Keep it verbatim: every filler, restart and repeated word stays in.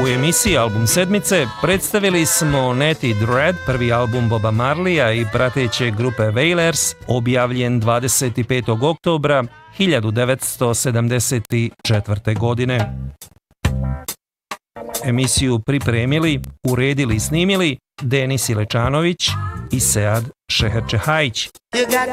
ovoj emisiji Album sedmice predstavili smo Natty Dread, prvi album Boba Marleya i prateće grupe Wailers, objavljen dvadeset petog oktobra hiljadu devetsto sedamdeset četvrte. godine. Emisiju pripremili, uredili i snimili Denis Ilečanović i Sead Šeherčehajić.